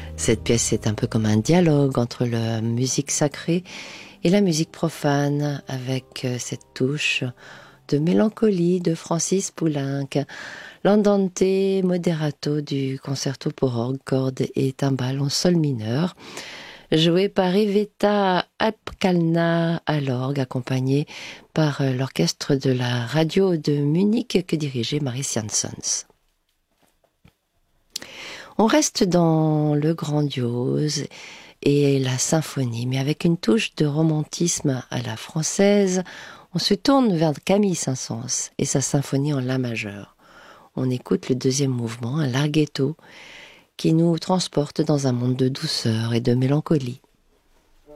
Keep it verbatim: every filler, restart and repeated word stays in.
Cette pièce est un peu comme un dialogue entre la musique sacrée et la musique profane, avec cette touche de mélancolie de Francis Poulenc. L'andante moderato du concerto pour orgue, cordes et timbales en sol mineur, joué par Iveta Apkalna à l'orgue, accompagné par l'orchestre de la radio de Munich que dirigeait Maris Jansons. On reste dans le grandiose et la symphonie, mais avec une touche de romantisme à la française. On se tourne vers Camille Saint-Saëns et sa symphonie en la majeur. On écoute le deuxième mouvement, un larghetto, qui nous transporte dans un monde de douceur et de mélancolie.